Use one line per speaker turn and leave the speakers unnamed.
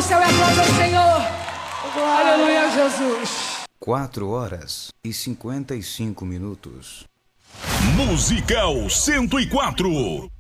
céu e aplauda o Senhor. Aleluia, Jesus.
4h55.
Musical 104.